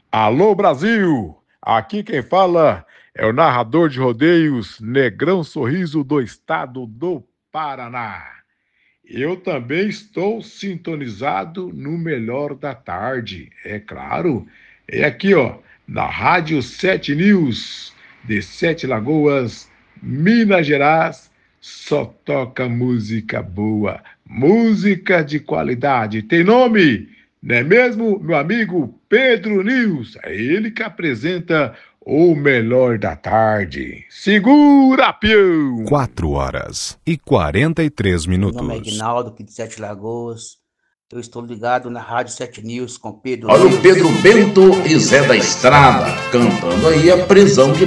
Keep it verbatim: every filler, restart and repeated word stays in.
Alô, Brasil! Aqui quem fala é o narrador de rodeios Negrão Sorriso do estado do Paraná. Eu também estou sintonizado no melhor da tarde, é claro. É aqui, ó, na Rádio Sete News, de Sete Lagoas, Minas Gerais. Só toca música boa, música de qualidade. Tem nome? Não é mesmo, meu amigo Pedro News? É ele que apresenta o melhor da tarde. Segura, peão! Quatro horas e quarenta e três Meu nome é minutos. Ignaldo, aqui de Sete Lagoas. Eu estou ligado na Rádio Sete News com Pedro Olha o News. Pedro Bento e Zé da Estrada cantando aí a prisão de